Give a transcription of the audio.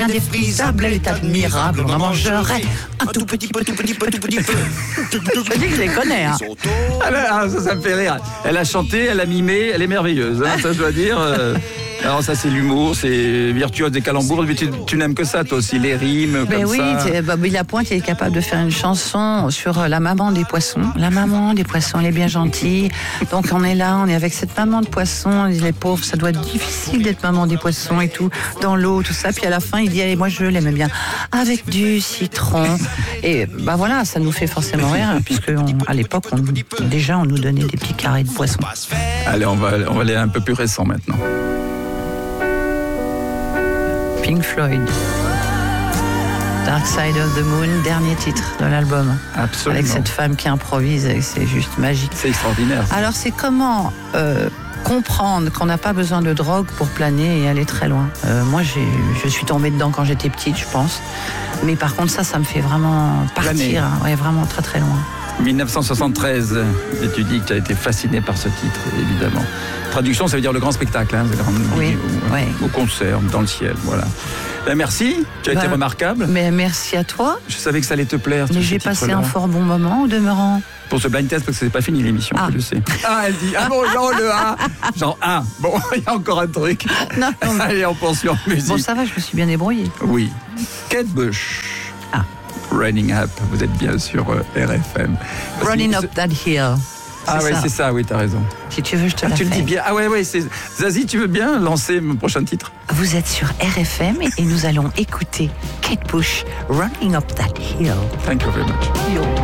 indéfrisable, elle est admirable. On en mangerait un tout petit peu, tout petit peu, tout petit peu. Je dis que je les connais, hein. Ça me fait rire. Elle a chanté, elle a mimé, elle est merveilleuse, hein, ça je dois dire. Alors ça c'est l'humour, c'est virtuose des calembours. Mais tu n'aimes que ça toi aussi, les rimes comme oui, ça. Bobby Lapointe il est capable de faire une chanson sur la maman des poissons. La maman des poissons, elle est bien gentille. Donc on est là, on est avec cette maman de poissons. Les pauvres, ça doit être difficile d'être maman des poissons et tout, dans l'eau, tout ça. Puis à la fin, il dit allez, moi je l'aime bien avec du citron. Et voilà, ça nous fait forcément rire, puisque à l'époque, on nous donnait des petits carrés de poissons. Allez, on va aller un peu plus récent maintenant. Pink Floyd, Dark Side of the Moon, dernier titre de l'album. Absolument. Avec cette femme qui improvise, et c'est juste magique. C'est extraordinaire. Ça. Alors c'est comment comprendre qu'on n'a pas besoin de drogue pour planer et aller très loin. Moi je suis tombée dedans quand j'étais petite, je pense. Mais par contre ça me fait vraiment partir, vraiment très très loin. 1973, et tu dis que tu as été fasciné par ce titre, évidemment. Traduction, ça veut dire le grand spectacle, hein, au concert, dans le ciel, voilà. Merci, tu as été remarquable. Mais merci à toi. Je savais que ça allait te plaire. Mais j'ai passé un fort bon moment au demeurant. Pour ce blind test, parce que c'est pas fini l'émission, je sais. Elle dit, genre le A. Genre A. Bon, il y a encore un truc. Non. Allez, on poursuit en musique. Bon, ça va, je me suis bien débrouillée. Oui. Kate Bush. Running Up, vous êtes bien sur RFM. Running Up That Hill. C'est ça, oui, t'as raison. Si tu veux, je te la fais. Tu le dis bien. C'est... Zazie, tu veux bien lancer mon prochain titre? Vous êtes sur RFM et nous allons écouter Kate Bush, Running Up That Hill. Thank you very much. Yo.